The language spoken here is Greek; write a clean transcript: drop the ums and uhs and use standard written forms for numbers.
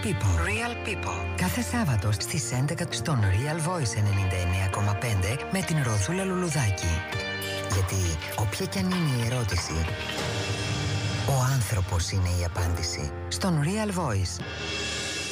People. Real People. Κάθε Σάββατο στις 11 στον Real Voice 99,5 με την Ροδούλα Λουλουδάκη. Γιατί όποια κι αν είναι η ερώτηση, ο άνθρωπος είναι η απάντηση. Στον Real Voice.